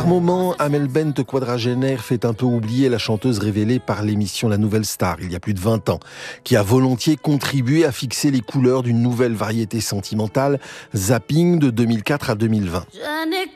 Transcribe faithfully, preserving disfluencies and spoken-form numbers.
Par moments, Amel Bent, quadragénaire, fait un peu oublier la chanteuse révélée par l'émission La Nouvelle Star, il y a plus de vingt ans, qui a volontiers contribué à fixer les couleurs d'une nouvelle variété sentimentale, Zapping, de deux mille quatre à deux mille vingt. Je n'ai